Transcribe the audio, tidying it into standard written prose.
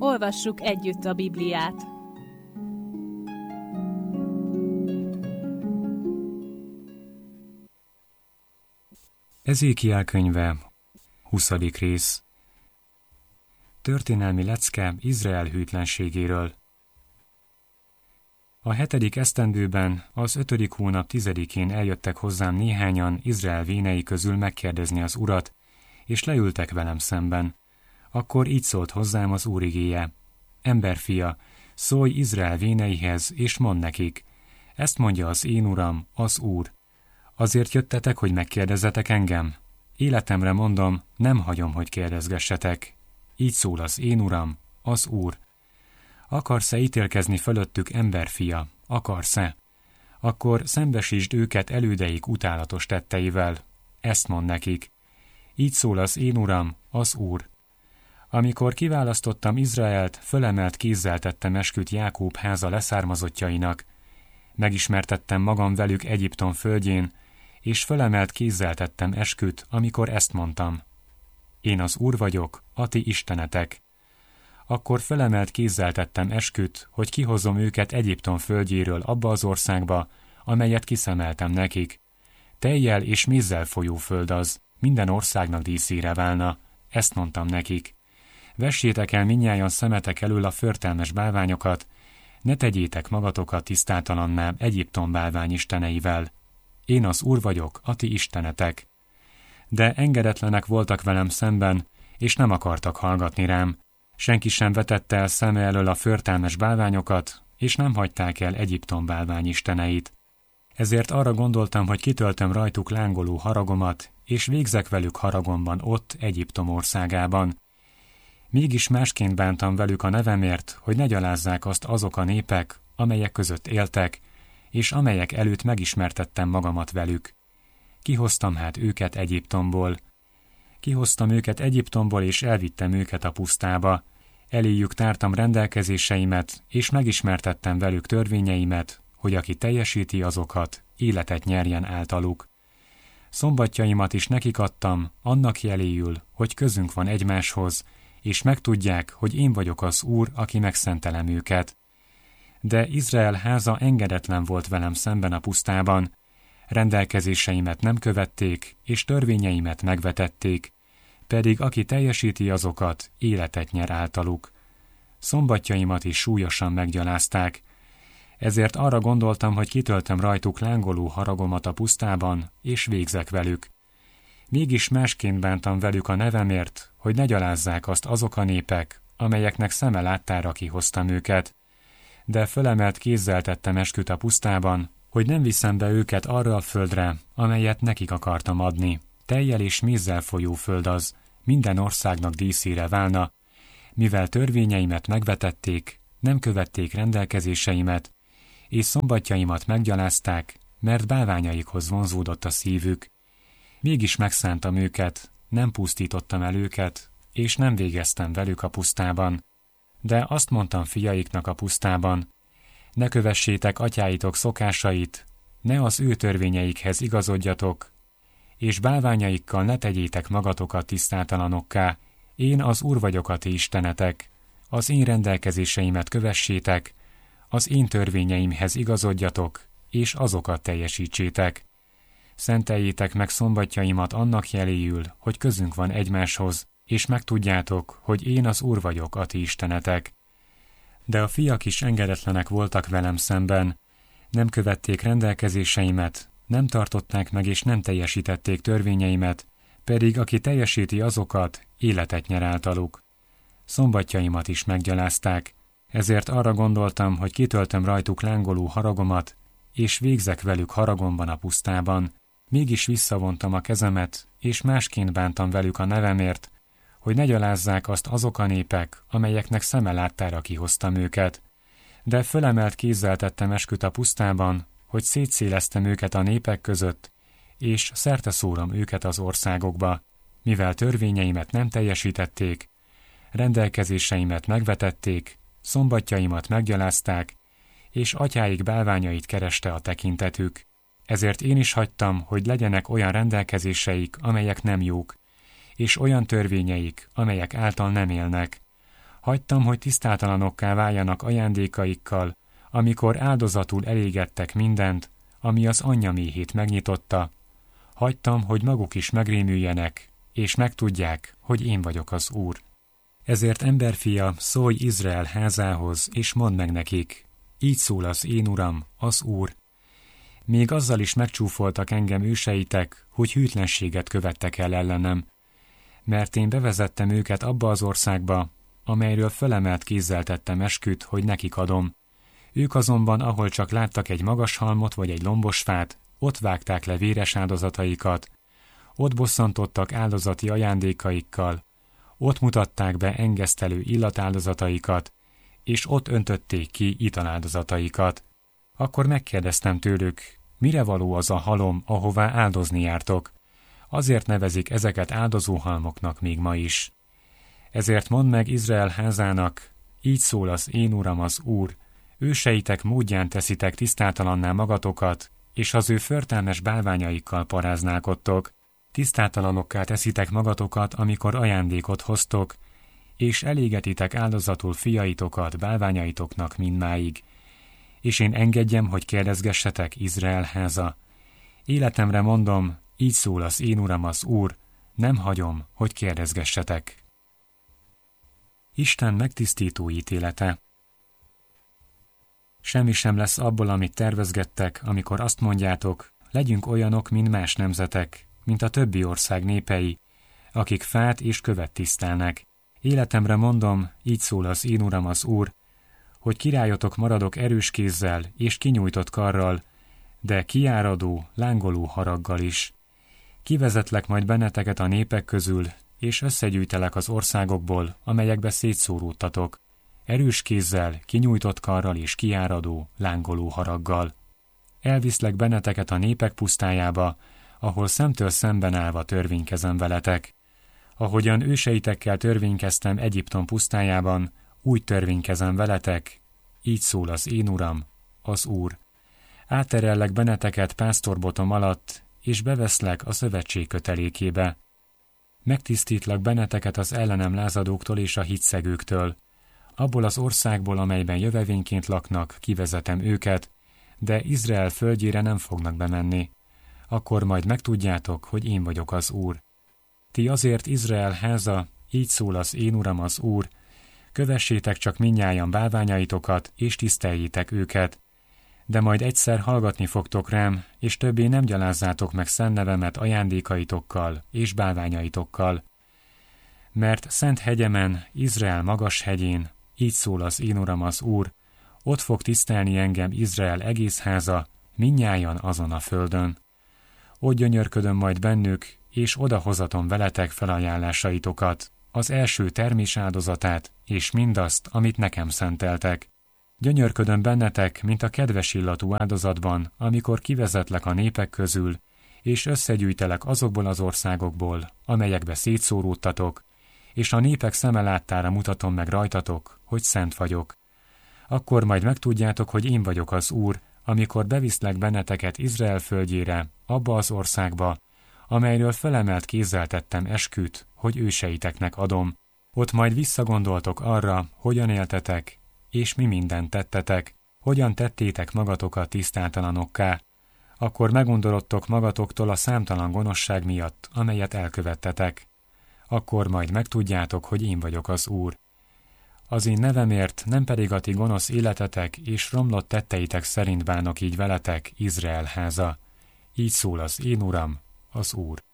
Olvassuk együtt a Bibliát. Ezékiel könyve, 20. rész. Történelmi lecke Izrael hűtlenségéről. A 7. esztendőben, az 5. hónap 10-én eljöttek hozzám néhányan Izrael vénei közül megkérdezni az Urat, és leültek velem szemben. Akkor így szólt hozzám az Úr igéje: Emberfia, szólj Izrael véneihez, és mondd nekik: ezt mondja az én Uram, az Úr. Azért jöttetek, hogy megkérdezzetek engem? Életemre mondom, nem hagyom, hogy kérdezgessetek. Így szól az én Uram, az Úr. Akarsz-e ítélkezni fölöttük, emberfia? Akarsz-e? Akkor szembesítsd őket elődeik utálatos tetteivel. Ezt mondd nekik. Így szól az én Uram, az Úr. Amikor kiválasztottam Izraelt, fölemelt kézzel tettem esküt Jákób háza leszármazottjainak. Megismertettem magam velük Egyiptom földjén, és fölemelt kézzel tettem esküt, amikor ezt mondtam: Én az Úr vagyok, a ti istenetek. Akkor fölemelt kézzel tettem esküt, hogy kihozom őket Egyiptom földjéről abba az országba, amelyet kiszemeltem nekik. Tejjel és mézzel folyó föld az, minden országnak díszére válna. Ezt mondtam nekik: vessétek el mindnyájan szemetek elől a förtelmes bálványokat, ne tegyétek magatokat tisztátalanná Egyiptom bálványisteneivel. Én az Úr vagyok, a ti istenetek. De engedetlenek voltak velem szemben, és nem akartak hallgatni rám. Senki sem vetette el szeme elől a förtelmes bálványokat, és nem hagyták el Egyiptom bálványisteneit. Ezért arra gondoltam, hogy kitöltöm rajtuk lángoló haragomat, és végzek velük haragomban ott, Egyiptom országában. Mégis másként bántam velük a nevemért, hogy ne gyalázzák azt azok a népek, amelyek között éltek, és amelyek előtt megismertettem magamat velük. Kihoztam hát őket Egyiptomból. Kihoztam őket Egyiptomból, és elvittem őket a pusztába. Eléjük tártam rendelkezéseimet, és megismertettem velük törvényeimet, hogy aki teljesíti azokat, életet nyerjen általuk. Szombatjaimat is nekik adtam, annak jeléül, hogy közünk van egymáshoz, és megtudják, hogy én vagyok az Úr, aki megszentelem őket. De Izrael háza engedetlen volt velem szemben a pusztában, rendelkezéseimet nem követték, és törvényeimet megvetették, pedig aki teljesíti azokat, életet nyer általuk. Szombatjaimat is súlyosan meggyalázták, ezért arra gondoltam, hogy kitöltöm rajtuk lángoló haragomat a pusztában, és végzek velük. Mégis másként bántam velük a nevemért, hogy ne gyalázzák azt azok a népek, amelyeknek szeme láttára kihoztam őket. De fölemelt kézzel tettem esküt a pusztában, hogy nem viszem be őket arra a földre, amelyet nekik akartam adni. Tejjel és mézzel folyó föld az, minden országnak díszére válna, mivel törvényeimet megvetették, nem követték rendelkezéseimet, és szombatjaimat meggyalázták, mert bálványaikhoz vonzódott a szívük. Mégis megszántam őket, nem pusztítottam el őket, és nem végeztem velük a pusztában. De azt mondtam fiaiknak a pusztában: ne kövessétek atyáitok szokásait, ne az ő törvényeikhez igazodjatok, és bálványaikkal ne tegyétek magatokat tisztátalanokká. Én az Úr vagyok, a ti istenetek. Az én rendelkezéseimet kövessétek, az én törvényeimhez igazodjatok, és azokat teljesítsétek. Szenteljétek meg szombatjaimat annak jeléül, hogy közünk van egymáshoz, és megtudjátok, hogy én az Úr vagyok, a ti istenetek. De a fiak is engedetlenek voltak velem szemben, nem követték rendelkezéseimet, nem tartották meg és nem teljesítették törvényeimet, pedig aki teljesíti azokat, életet nyer általuk. Szombatjaimat is meggyalázták, ezért arra gondoltam, hogy kitöltöm rajtuk lángoló haragomat, és végzek velük haragomban a pusztában. Mégis visszavontam a kezemet, és másként bántam velük a nevemért, hogy ne gyalázzák azt azok a népek, amelyeknek szeme láttára kihoztam őket. De fölemelt kézzel tettem esküt a pusztában, hogy szétszéleztem őket a népek között, és szerteszórom őket az országokba, mivel törvényeimet nem teljesítették, rendelkezéseimet megvetették, szombatjaimat meggyalázták, és atyáik bálványait kereste a tekintetük. Ezért én is hagytam, hogy legyenek olyan rendelkezéseik, amelyek nem jók, és olyan törvényeik, amelyek által nem élnek. Hagytam, hogy tisztátalanokká váljanak ajándékaikkal, amikor áldozatul elégettek mindent, ami az anyja méhét megnyitotta. Hagytam, hogy maguk is megrémüljenek, és megtudják, hogy én vagyok az Úr. Ezért, emberfia, szólj Izrael házához, és mondd meg nekik, így szól az én Uram, az Úr. Még azzal is megcsúfoltak engem őseitek, hogy hűtlenséget követtek el ellenem, mert én bevezettem őket abba az országba, amelyről fölemelt kézzel tettem esküt, hogy nekik adom. Ők azonban, ahol csak láttak egy magas halmot vagy egy lombos fát, ott vágták le véres áldozataikat, ott bosszantottak áldozati ajándékaikkal, ott mutatták be engesztelő illatáldozataikat, és ott öntötték ki italáldozataikat. Akkor megkérdeztem tőlük, mire való az a halom, ahová áldozni jártok? Azért nevezik ezeket áldozóhalmoknak még ma is. Ezért mondd meg Izrael házának, így szól az én Uram az Úr, őseitek módján teszitek tisztátalanná magatokat, és az ő förtelmes bálványaikkal paráználkodtok, tisztátalanokká teszitek magatokat, amikor ajándékot hoztok, és elégetitek áldozatul fiaitokat bálványaitoknak mindmáig. És én engedjem, hogy kérdezgessetek, Izrael háza. Életemre mondom, így szól az én Uram az Úr, nem hagyom, hogy kérdezgessetek. Isten megtisztító ítélete. Semmi sem lesz abból, amit tervezgettek, amikor azt mondjátok, legyünk olyanok, mint más nemzetek, mint a többi ország népei, akik fát és követ tisztelnek. Életemre mondom, így szól az én Uram az Úr, hogy királyotok maradok erős kézzel és kinyújtott karral, de kiáradó, lángoló haraggal is. Kivezetlek majd benneteket a népek közül, és összegyűjtelek az országokból, amelyekbe szétszóródtatok, erős kézzel, kinyújtott karral és kiáradó, lángoló haraggal. Elviszlek benneteket a népek pusztájába, ahol szemtől szemben állva törvénykezem veletek. Ahogyan őseitekkel törvénykeztem Egyiptom pusztájában, úgy törvénykezem veletek, így szól az én Uram, az Úr. Átterellek benneteket pásztorbotom alatt, és beveszlek a szövetség kötelékébe. Megtisztítlak benneteket az ellenem lázadóktól és a hitszegőktől. Abból az országból, amelyben jövevényként laknak, kivezetem őket, de Izrael földjére nem fognak bemenni. Akkor majd megtudjátok, hogy én vagyok az Úr. Ti azért, Izrael háza, így szól az én Uram az Úr, kövessétek csak mindnyájan bálványaitokat, és tiszteljétek őket. De majd egyszer hallgatni fogtok rám, és többé nem gyalázzátok meg szent nevemet ajándékaitokkal és bálványaitokkal. Mert szent hegyemen, Izrael magas hegyén, így szól az én Uram az Úr, ott fog tisztelni engem Izrael egész háza, mindnyájan azon a földön. Ott gyönyörködöm majd bennük, és odahozatom veletek felajánlásaitokat, az első termés áldozatát, és mindazt, amit nekem szenteltek. Gyönyörködöm bennetek, mint a kedves illatú áldozatban, amikor kivezetlek a népek közül, és összegyűjtelek azokból az országokból, amelyekbe szétszóródtatok, és a népek szeme láttára mutatom meg rajtatok, hogy szent vagyok. Akkor majd megtudjátok, hogy én vagyok az Úr, amikor beviszlek benneteket Izrael földjére, abba az országba, amelyről felemelt kézzel tettem esküt, hogy őseiteknek adom. Ott majd visszagondoltok arra, hogyan éltetek, és mi mindent tettetek, hogyan tettétek magatokat tisztátalanokká. Akkor megundorodtok magatoktól a számtalan gonoszság miatt, amelyet elkövettetek. Akkor majd megtudjátok, hogy én vagyok az Úr. Az én nevemért, nem pedig a ti gonosz életetek és romlott tetteitek szerint bánok így veletek, Izrael háza. Így szól az én Uram, az Úr.